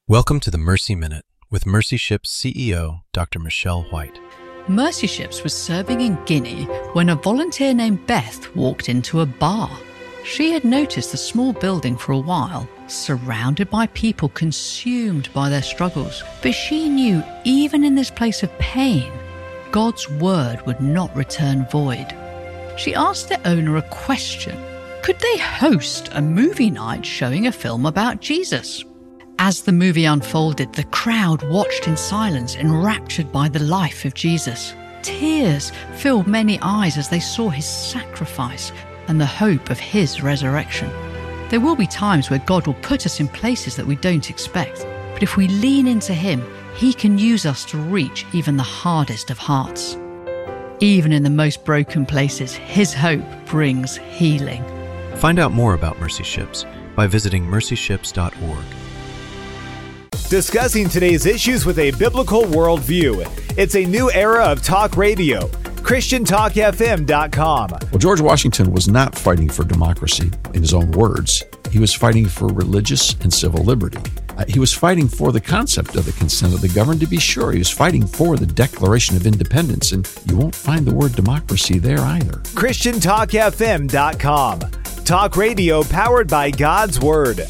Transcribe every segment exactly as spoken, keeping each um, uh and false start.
Welcome to the Mercy Minute with Mercy Ships C E O, Doctor Michelle White. Mercy Ships was serving in Guinea when a volunteer named Beth walked into a bar. She had noticed the small building for a while, surrounded by people consumed by their struggles. But she knew even in this place of pain, God's word would not return void. She asked the owner a question. Could they host a movie night showing a film about Jesus? As the movie unfolded, the crowd watched in silence, enraptured by the life of Jesus. Tears filled many eyes as they saw his sacrifice and the hope of his resurrection. There will be times where God will put us in places that we don't expect, but if we lean into him, he can use us to reach even the hardest of hearts. Even in the most broken places, his hope brings healing. Find out more about Mercy Ships by visiting mercy ships dot org. Discussing today's issues with a biblical worldview. It's a new era of talk radio. Christian Talk F M dot com. Well, George Washington was not fighting for democracy, in his own words. He was fighting for religious and civil liberty. Uh, he was fighting for the concept of the consent of the governed, to be sure. He was fighting for the Declaration of Independence, and you won't find the word democracy there either. Christian Talk F M dot com. Talk radio powered by God's Word.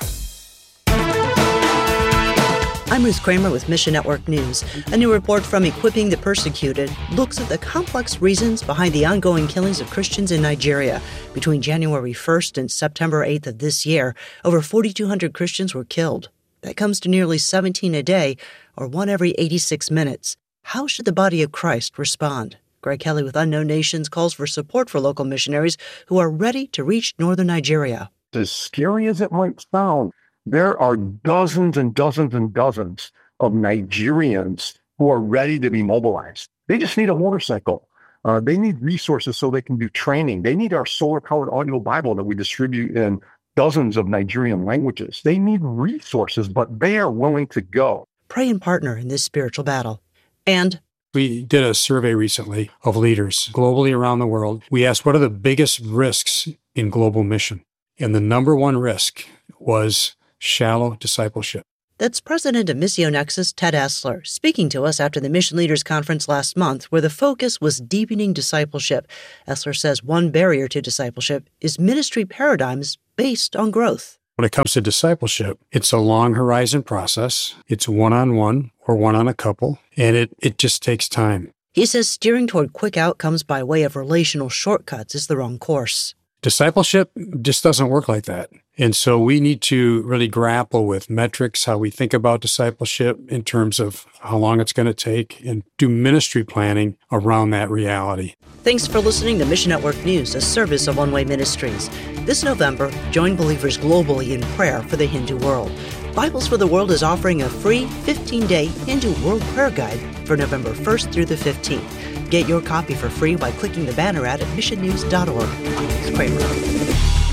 I'm Ruth Kramer with Mission Network News. A new report from Equipping the Persecuted looks at the complex reasons behind the ongoing killings of Christians in Nigeria. Between January first and September eighth of this year, over forty-two hundred Christians were killed. That comes to nearly seventeen a day, or one every eighty-six minutes. How should the body of Christ respond? Greg Kelly with Unknown Nations calls for support for local missionaries who are ready to reach northern Nigeria. As scary as it might sound, there are dozens and dozens and dozens of Nigerians who are ready to be mobilized. They just need a motorcycle. Uh, they need resources so they can do training. They need our solar-powered audio Bible that we distribute in dozens of Nigerian languages. They need resources, but they are willing to go. Pray and partner in this spiritual battle. And we did a survey recently of leaders globally around the world. We asked, what are the biggest risks in global mission? And the number one risk was shallow discipleship. That's President of Missio Nexus, Ted Essler, speaking to us after the Mission Leaders Conference last month, where the focus was deepening discipleship. Essler says one barrier to discipleship is ministry paradigms based on growth. When it comes to discipleship, it's a long horizon process. It's one-on-one or one on a couple, and it, it just takes time. He says steering toward quick outcomes by way of relational shortcuts is the wrong course. Discipleship just doesn't work like that. And so we need to really grapple with metrics, how we think about discipleship in terms of how long it's going to take, and do ministry planning around that reality. Thanks for listening to Mission Network News, a service of One Way Ministries. This November, join believers globally in prayer for the Hindu world. Bibles for the World is offering a free fifteen-day Hindu World Prayer Guide for November first through the fifteenth. Get your copy for free by clicking the banner ad at mission news dot org. I'm Ruth Kramer.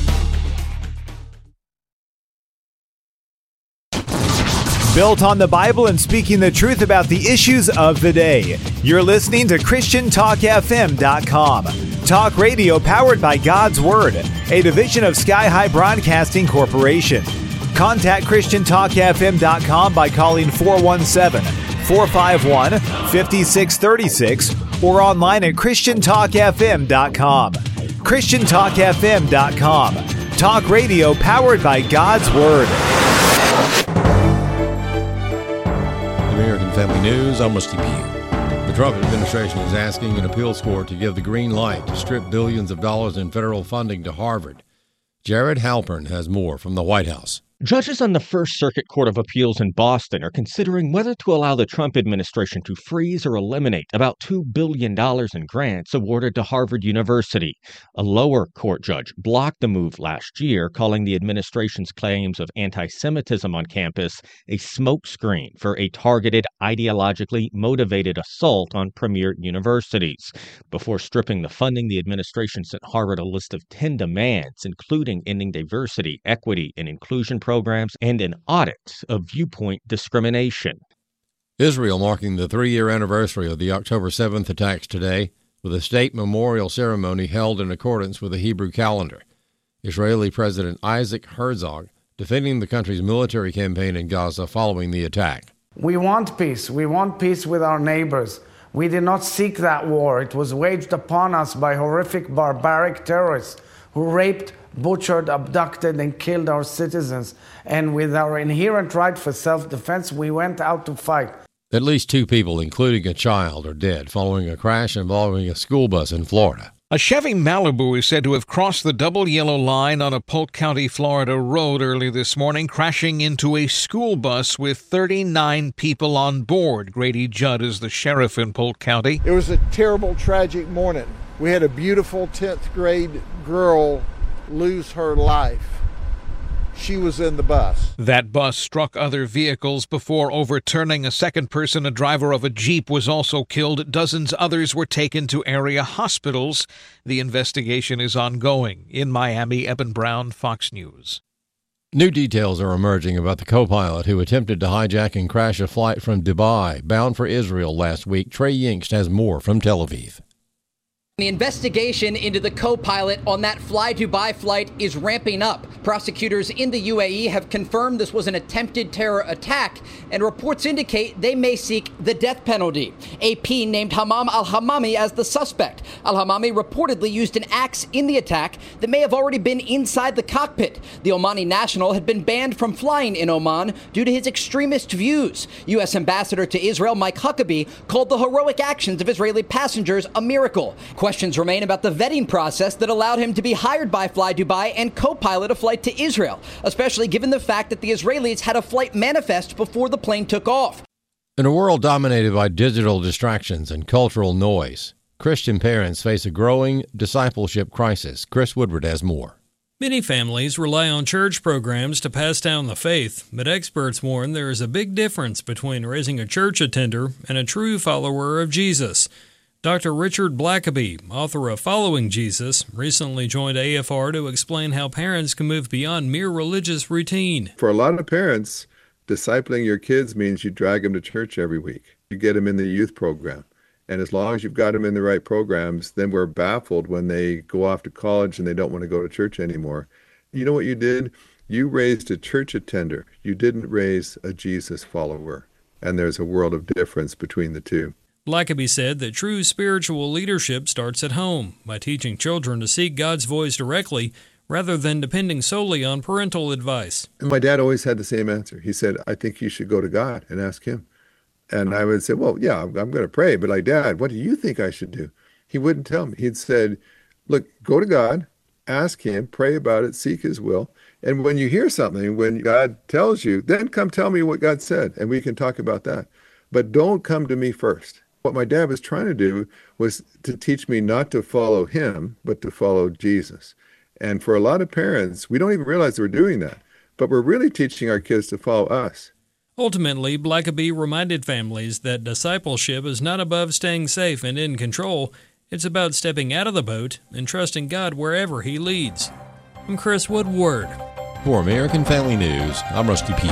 Built on the Bible and speaking the truth about the issues of the day. You're listening to Christian Talk F M dot com. Talk radio powered by God's Word, a division of Sky High Broadcasting Corporation. Contact Christian Talk F M dot com by calling four one seven, four five one, five six three six or online at Christian Talk F M dot com. Christian Talk F M dot com. Talk radio powered by God's Word. American Family News, I'm Rusty Pugh. The Trump administration is asking an appeals court to give the green light to strip billions of dollars in federal funding to Harvard. Jared Halpern has more from the White House. Judges on the First Circuit Court of Appeals in Boston are considering whether to allow the Trump administration to freeze or eliminate about two billion dollars in grants awarded to Harvard University. A lower court judge blocked the move last year, calling the administration's claims of anti-Semitism on campus a smokescreen for a targeted, ideologically motivated assault on premier universities. Before stripping the funding, the administration sent Harvard a list of ten demands, including ending diversity, equity, and inclusion programs and an audit of viewpoint discrimination. Israel marking the three-year anniversary of the October seventh attacks today, with a state memorial ceremony held in accordance with the Hebrew calendar. Israeli President Isaac Herzog defending the country's military campaign in Gaza following the attack. We want peace. We want peace with our neighbors. We did not seek that war. It was waged upon us by horrific, barbaric terrorists who raped, butchered, abducted, and killed our citizens. And with our inherent right for self-defense, we went out to fight. At least two people, including a child, are dead following a crash involving a school bus in Florida. A Chevy Malibu is said to have crossed the double yellow line on a Polk County, Florida road early this morning, crashing into a school bus with thirty-nine people on board. Grady Judd is the sheriff in Polk County. It was a terrible, tragic morning. We had a beautiful tenth grade girl lose her life. She was in the bus. That bus struck other vehicles before overturning a second person. A driver of a Jeep was also killed. Dozens others were taken to area hospitals. The investigation is ongoing. In Miami, Eben Brown, Fox News. New details are emerging about the co-pilot who attempted to hijack and crash a flight from Dubai, bound for Israel last week. Trey Yingst has more from Tel Aviv. The investigation into the co-pilot on that Fly Dubai flight is ramping up. Prosecutors in the U A E have confirmed this was an attempted terror attack, and reports indicate they may seek the death penalty. A P named Hammam al-Hammami as the suspect. Al-Hammami reportedly used an axe in the attack that may have already been inside the cockpit. The Omani national had been banned from flying in Oman due to his extremist views. U S Ambassador to Israel Mike Huckabee called the heroic actions of Israeli passengers a miracle. Questions remain about the vetting process that allowed him to be hired by Fly Dubai and co-pilot a flight to Israel, especially given the fact that the Israelis had a flight manifest before the plane took off. In a world dominated by digital distractions and cultural noise, Christian parents face a growing discipleship crisis. Chris Woodward has more. Many families rely on church programs to pass down the faith, but experts warn there is a big difference between raising a church attender and a true follower of Jesus. Doctor Richard Blackaby, author of Following Jesus, recently joined A F R to explain how parents can move beyond mere religious routine. For a lot of parents, discipling your kids means you drag them to church every week. You get them in the youth program. And as long as you've got them in the right programs, then we're baffled when they go off to college and they don't want to go to church anymore. You know what you did? You raised a church attender. You didn't raise a Jesus follower. And there's a world of difference between the two. Blackaby said that true spiritual leadership starts at home by teaching children to seek God's voice directly rather than depending solely on parental advice. And my dad always had the same answer. He said, I think you should go to God and ask him. And I would say, well, yeah, I'm, I'm going to pray. But like, Dad, what do you think I should do? He wouldn't tell me. He'd said, look, go to God, ask him, pray about it, seek his will. And when you hear something, when God tells you, then come tell me what God said, and we can talk about that. But don't come to me first. What my dad was trying to do was to teach me not to follow him, but to follow Jesus. And for a lot of parents, we don't even realize we're doing that, but we're really teaching our kids to follow us. Ultimately, Blackaby reminded families that discipleship is not above staying safe and in control. It's about stepping out of the boat and trusting God wherever he leads. I'm Chris Woodward. For American Family News, I'm Rusty Pugh.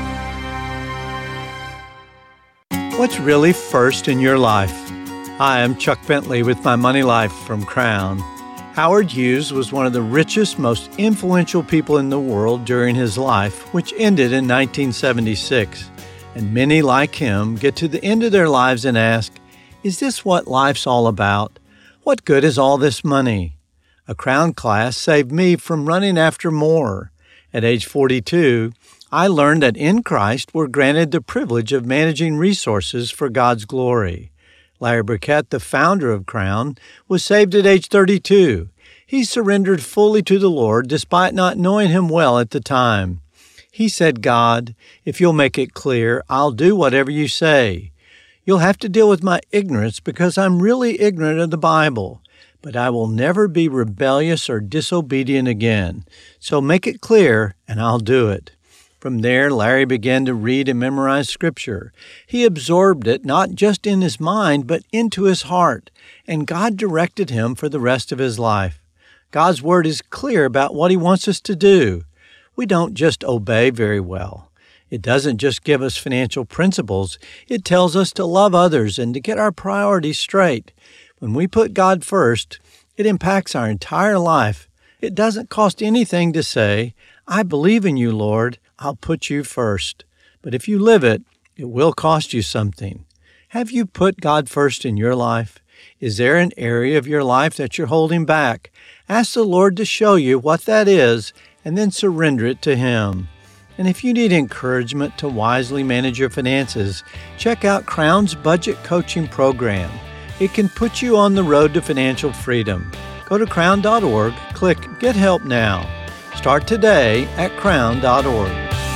What's really first in your life? Hi, I'm Chuck Bentley with My Money Life from Crown. Howard Hughes was one of the richest, most influential people in the world during his life, which ended in nineteen seventy-six. And many like him get to the end of their lives and ask, is this what life's all about? What good is all this money? A Crown class saved me from running after more. At age forty-two, I learned that in Christ we're granted the privilege of managing resources for God's glory. Larry Burkett, the founder of Crown, was saved at age thirty-two. He surrendered fully to the Lord despite not knowing him well at the time. He said, God, if you'll make it clear, I'll do whatever you say. You'll have to deal with my ignorance because I'm really ignorant of the Bible, but I will never be rebellious or disobedient again. So make it clear, and I'll do it. From there, Larry began to read and memorize Scripture. He absorbed it not just in his mind, but into his heart, and God directed him for the rest of his life. God's Word is clear about what He wants us to do. We don't just obey very well. It doesn't just give us financial principles. It tells us to love others and to get our priorities straight. When we put God first, it impacts our entire life. It doesn't cost anything to say, I believe in you, Lord. I'll put you first. But if you live it, it will cost you something. Have you put God first in your life? Is there an area of your life that you're holding back? Ask the Lord to show you what that is and then surrender it to Him. And if you need encouragement to wisely manage your finances, check out Crown's Budget Coaching Program. It can put you on the road to financial freedom. Go to crown dot org, click Get Help Now. Start today at crown dot org.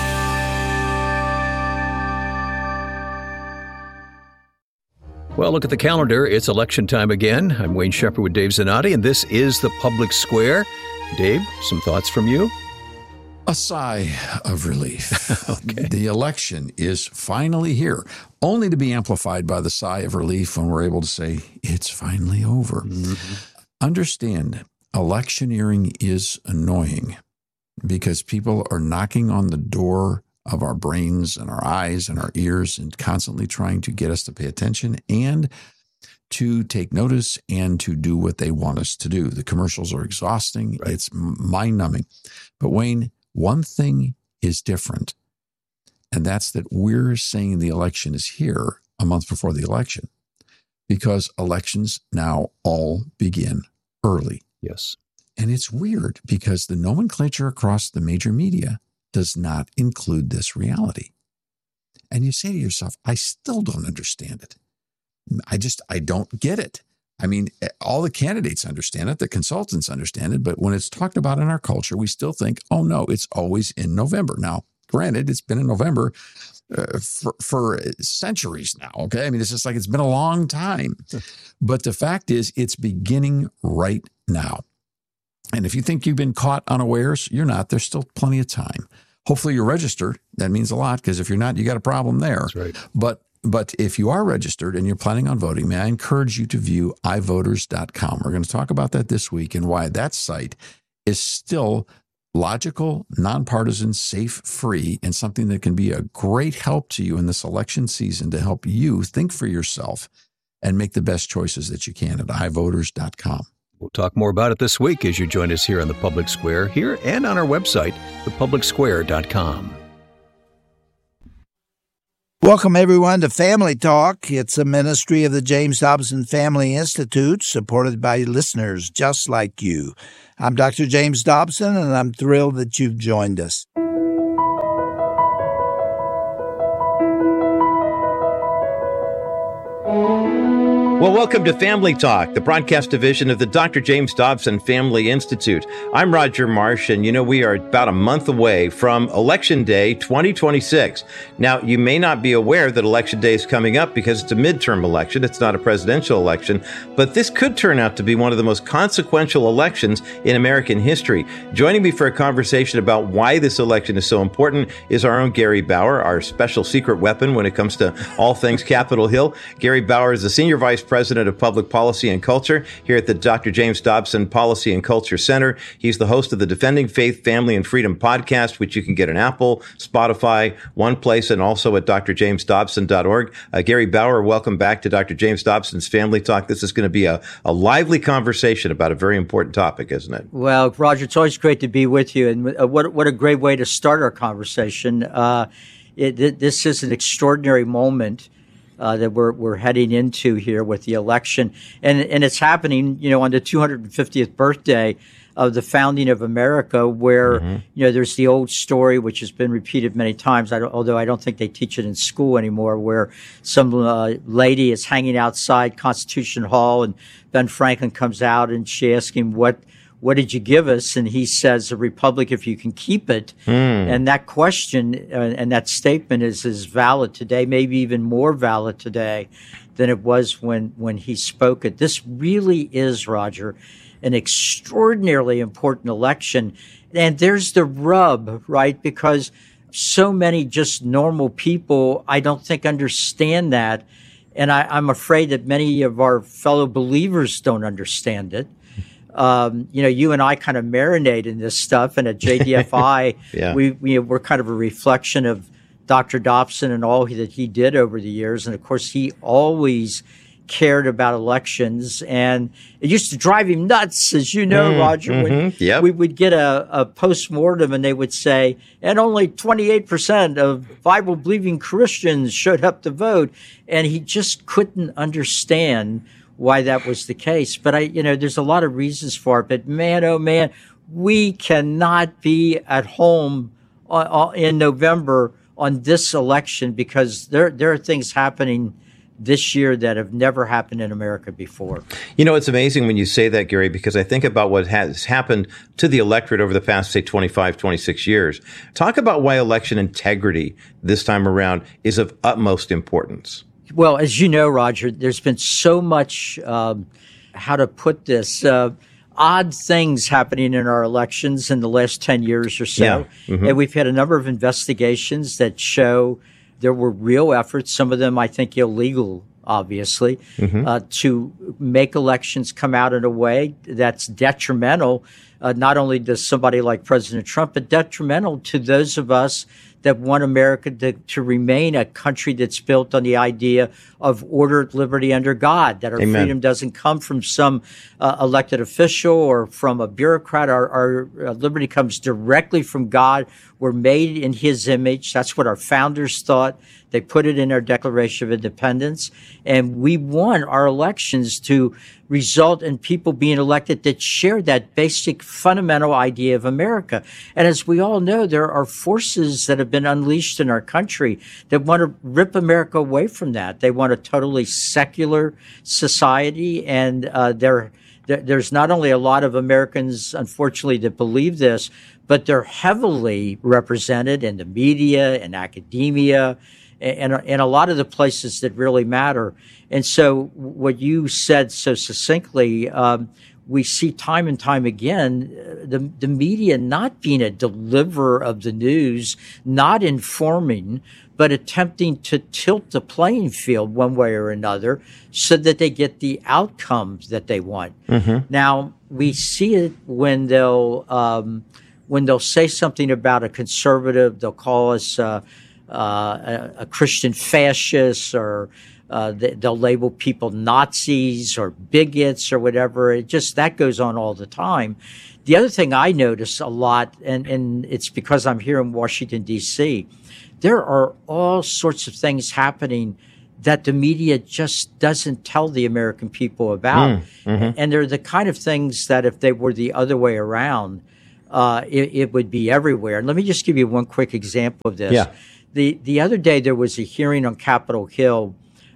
Well, look at the calendar. It's election time again. I'm Wayne Shepherd with Dave Zanotti, and this is The Public Square. Dave, some thoughts from you? A sigh of relief. Okay. The election is finally here, only to be amplified by the sigh of relief when we're able to say, it's finally over. Mm-hmm. Understand, electioneering is annoying because people are knocking on the door of our brains and our eyes and our ears and constantly trying to get us to pay attention and to take notice and to do what they want us to do. The commercials are exhausting. Right. It's mind-numbing. But Wayne, one thing is different, and that's that we're saying the election is here a month before the election because elections now all begin early. Yes. And it's weird because the nomenclature across the major media does not include this reality. And you say to yourself, I still don't understand it. I just, I don't get it. I mean, all the candidates understand it, the consultants understand it, but when it's talked about in our culture, we still think, oh no, it's always in November. Now, granted, it's been in November uh, for, for centuries now, okay? I mean, it's just like it's been a long time. But the fact is, it's beginning right now. And if you think you've been caught unawares, you're not. There's still plenty of time. Hopefully you're registered. That means a lot, because if you're not, you got a problem there. That's right. But But if you are registered and you're planning on voting, may I encourage you to view i voters dot com. We're going to talk about that this week and why that site is still logical, nonpartisan, safe, free, and something that can be a great help to you in this election season to help you think for yourself and make the best choices that you can at i voters dot com. We'll talk more about it this week as you join us here on The Public Square, here and on our website, the public square dot com. Welcome, everyone, to Family Talk. It's a ministry of the James Dobson Family Institute, supported by listeners just like you. I'm Doctor James Dobson, and I'm thrilled that you've joined us. Well, welcome to Family Talk, the broadcast division of the Doctor James Dobson Family Institute. I'm Roger Marsh, and you know, we are about a month away from Election Day twenty twenty-six. Now, you may not be aware that Election Day is coming up because it's a midterm election. It's not a presidential election, but this could turn out to be one of the most consequential elections in American history. Joining me for a conversation about why this election is so important is our own Gary Bauer, our special secret weapon when it comes to all things Capitol Hill. Gary Bauer is the Senior Vice President of Public Policy and Culture here at the Doctor James Dobson Policy and Culture Center. He's the host of the Defending Faith, Family, and Freedom podcast, which you can get on Apple, Spotify, one place, and also at d r james dobson dot org. Uh, Gary Bauer, welcome back to Doctor James Dobson's Family Talk. This is going to be a, a lively conversation about a very important topic, isn't it? Well, Roger, it's always great to be with you, and uh, what what a great way to start our conversation. Uh, it, it, this is an extraordinary moment Uh, that we're we're heading into here with the election, and and it's happening, you know, on the two hundred fiftieth birthday of the founding of America, where mm-hmm. you know there's the old story which has been repeated many times. I don't, although I don't think they teach it in school anymore, where some uh, lady is hanging outside Constitution Hall, and Ben Franklin comes out and she asks him what. What did you give us? And he says, a republic if you can keep it. Mm. And that question uh, and that statement is as valid today, maybe even more valid today than it was when, when he spoke it. This really is, Roger, an extraordinarily important election. And there's the rub, right? Because so many just normal people, I don't think, understand that. And I, I'm afraid that many of our fellow believers don't understand it. Um, you know, you and I kind of marinate in this stuff, and at J D F I, yeah. we, we we're kind of a reflection of Doctor Dobson and all he, that he did over the years. And of course, he always cared about elections. And it used to drive him nuts, as you know, mm, Roger. Mm-hmm, when yep. we would get a, a postmortem and they would say, and only twenty-eight percent of Bible-believing Christians showed up to vote. And he just couldn't understand why that was the case. But I, you know, there's a lot of reasons for it. But man, oh man, we cannot be at home uh, in November on this election because there there are things happening this year that have never happened in America before. You know, it's amazing when you say that, Gary, because I think about what has happened to the electorate over the past, say, twenty-five, twenty-six years. Talk about why election integrity this time around is of utmost importance. Well, as you know, Roger, there's been so much, um, how to put this, uh, odd things happening in our elections in the last ten years or so. Yeah. Mm-hmm. And we've had a number of investigations that show there were real efforts, some of them I think illegal, obviously, mm-hmm. uh, to make elections come out in a way that's detrimental, uh, not only to somebody like President Trump, but detrimental to those of us that want America to, to remain a country that's built on the idea of order, liberty under God, that our Amen. freedom doesn't come from some uh, elected official or from a bureaucrat. Our, our uh, liberty comes directly from God. We're made in his image. That's what our founders thought. They put it in our Declaration of Independence. And we want our elections to result in people being elected that share that basic fundamental idea of America. And as we all know, there are forces that have been unleashed in our country that want to rip America away from that. They want a totally secular society. And uh, there, there, there's not only a lot of Americans, unfortunately, that believe this, but they're heavily represented in the media and academia and, and a lot of the places that really matter. And so what you said so succinctly, um, we see time and time again, uh, the, the media not being a deliverer of the news, not informing, but attempting to tilt the playing field one way or another so that they get the outcomes that they want. Mm-hmm. Now, we see it when they'll, um, when they'll say something about a conservative, they'll call us uh, uh, a, a Christian fascist, or uh, they, they'll label people Nazis or bigots or whatever. It just, that goes on all the time. The other thing I notice a lot, and, and it's because I'm here in Washington, D C, there are all sorts of things happening that the media just doesn't tell the American people about. Mm, mm-hmm. And they're the kind of things that if they were the other way around, uh, it, it would be everywhere. And let me just give you one quick example of this. Yeah. The, the other day, there was a hearing on Capitol Hill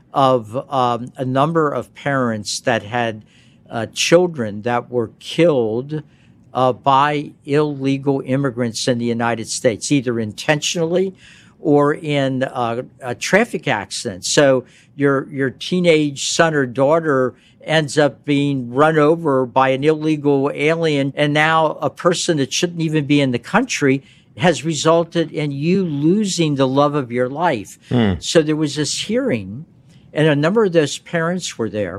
of um, a number of parents that had uh, children that were killed uh, by illegal immigrants in the United States, either intentionally or in uh, a traffic accident. So your your teenage son or daughter ends up being run over by an illegal alien, and now a person that shouldn't even be in the country has resulted in you losing the love of your life. Mm. So there was this hearing, and a number of those parents were there,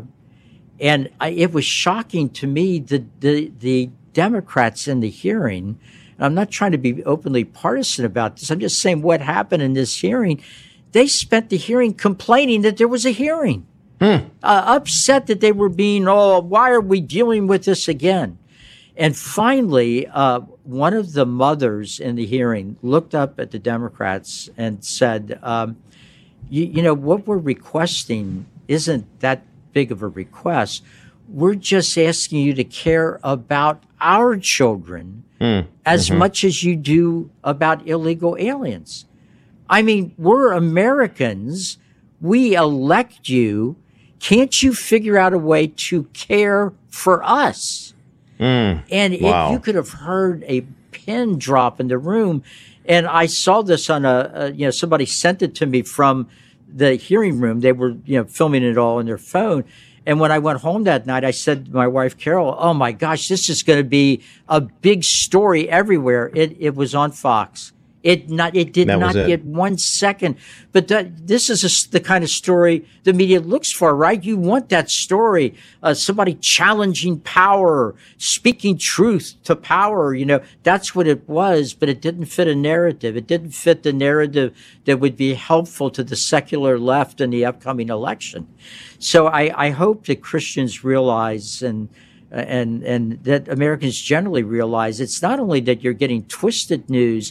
and I, it was shocking to me that the, the Democrats in the hearing, and I'm not trying to be openly partisan about this, I'm just saying what happened in this hearing, they spent the hearing complaining that there was a hearing, mm. uh, upset that they were being, oh, why are we dealing with this again? And finally, uh, one of the mothers in the hearing looked up at the Democrats and said, um, you, you know, what we're requesting isn't that big of a request. We're just asking you to care about our children mm. as mm-hmm. much as you do about illegal aliens. I mean, we're Americans. We elect you. Can't you figure out a way to care for us? Mm. And wow. if you could have heard a pin drop in the room, and I saw this on a, a, you know, somebody sent it to me from the hearing room. They were, you know, filming it all on their phone. And when I went home that night, I said to my wife, Carol, oh my gosh, this is going to be a big story everywhere. It, it was on Fox. It not it did That not was it. get one second. But that, this is a, the kind of story the media looks for, right? You want that story, uh, somebody challenging power, speaking truth to power. You know, that's what it was, but it didn't fit a narrative. It didn't fit the narrative that would be helpful to the secular left in the upcoming election. So I, I hope that Christians realize and and and that Americans generally realize it's not only that you're getting twisted news,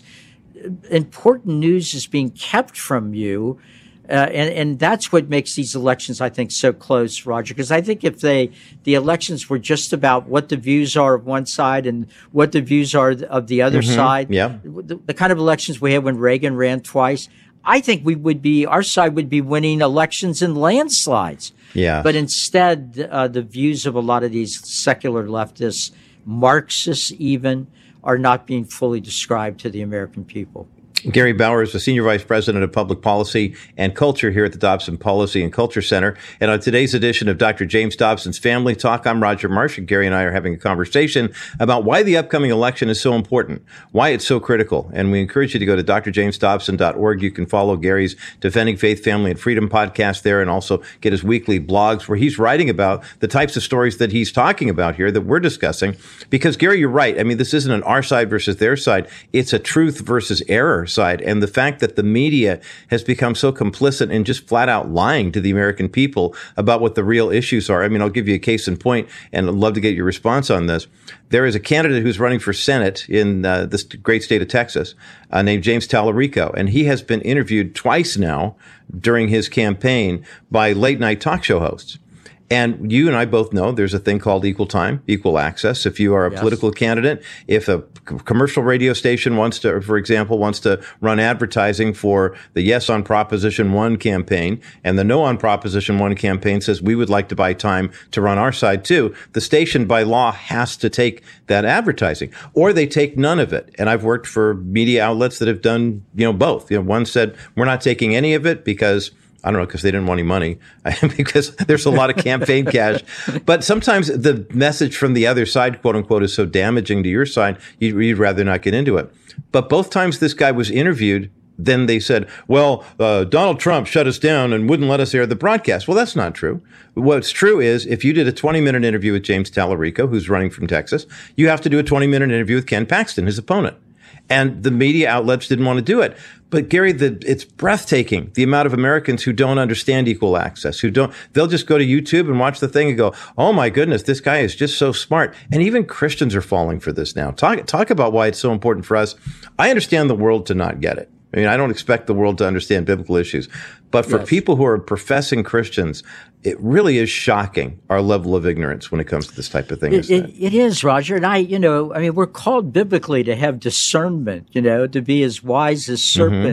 important news is being kept from you. Uh, and, and that's what makes these elections, I think, so close, Roger, because I think if they, the elections were just about what the views are of one side and what the views are of the other Mm-hmm. side, Yeah. the, the kind of elections we had when Reagan ran twice, I think we would be, our side would be winning elections in landslides. Yeah. But instead, uh, the views of a lot of these secular leftists, Marxists even, are not being fully described to the American people. Gary Bowers, the Senior Vice President of Public Policy and Culture here at the Dobson Policy and Culture Center. And on today's edition of Doctor James Dobson's Family Talk, I'm Roger Marsh, and Gary and I are having a conversation about why the upcoming election is so important, why it's so critical. And we encourage you to go to d r james dobson dot org. You can follow Gary's Defending Faith, Family, and Freedom podcast there, and also get his weekly blogs where he's writing about the types of stories that he's talking about here that we're discussing. Because, Gary, you're right. I mean, this isn't an our side versus their side. It's a truth versus error side. And the fact that the media has become so complicit in just flat out lying to the American people about what the real issues are. I mean, I'll give you a case in point, and I'd love to get your response on this. There is a candidate who's running for Senate in uh, this great state of Texas uh, named James Tallarico, and he has been interviewed twice now during his campaign by late night talk show hosts. And you and I both know there's a thing called equal time, equal access. If you are a Yes. political candidate, if a c- commercial radio station wants to, for example, wants to run advertising for the Yes on Proposition one campaign and the No on Proposition one campaign says we would like to buy time to run our side too, the station by law has to take that advertising, or they take none of it. And I've worked for media outlets that have done, you know, both. You know, one said we're not taking any of it because I don't know, because they didn't want any money, because there's a lot of campaign cash. But sometimes the message from the other side, quote unquote, is so damaging to your side, you'd, you'd rather not get into it. But both times this guy was interviewed, then they said, well, uh, Donald Trump shut us down and wouldn't let us air the broadcast. Well, that's not true. What's true is if you did a twenty minute interview with James Tallarico, who's running from Texas, you have to do a twenty minute interview with Ken Paxton, his opponent. And the media outlets didn't want to do it. But Gary, the, it's breathtaking, the amount of Americans who don't understand equal access, who don't, they'll just go to YouTube and watch the thing and go, oh my goodness, this guy is just so smart. And even Christians are falling for this now. Talk, talk about why it's so important for us. I understand the world to not get it. I mean, I don't expect the world to understand biblical issues. But for Yes. people who are professing Christians, it really is shocking our level of ignorance when it comes to this type of thing. It, isn't it, it is, Roger. And I, you know, I mean, we're called biblically to have discernment, you know, to be as wise as serpents.